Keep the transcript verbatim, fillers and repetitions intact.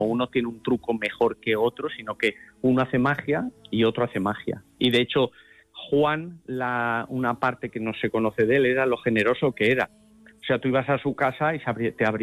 uno tiene un truco mejor que otro, sino que uno hace magia y otro hace magia. Y de hecho, Juan, la, una parte que no se conoce de él era lo generoso que era. O sea, tú ibas a su casa y te abría